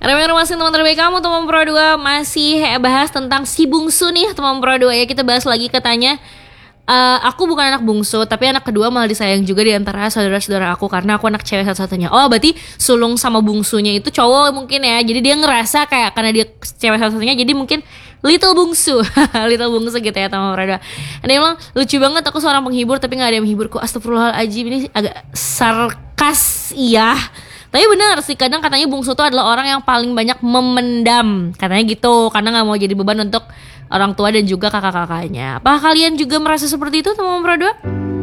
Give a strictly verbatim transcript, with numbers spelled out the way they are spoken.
Remember masih teman terbaik kamu teman Pro dua. Masih bahas tentang si bungsu nih teman Pro dua ya. Kita bahas lagi katanya Uh, aku bukan anak bungsu, tapi anak kedua malah disayang juga di antara saudara-saudara aku karena aku anak cewek satu-satunya. Oh, berarti sulung sama bungsunya itu cowok mungkin ya. Jadi dia ngerasa kayak karena dia cewek satu-satunya, jadi mungkin little bungsu, little bungsu gitu ya teman Prada. Dan dia bilang lucu banget, aku seorang penghibur tapi nggak ada yang menghiburku. Astagfirullahaladzim, ini agak sarkas iya. Tapi benar sih, kadang katanya bungsu itu adalah orang yang paling banyak memendam, katanya gitu, karena nggak mau jadi beban untuk orang tua dan juga kakak-kakaknya. Apakah kalian juga merasa seperti itu teman-teman Pro dua?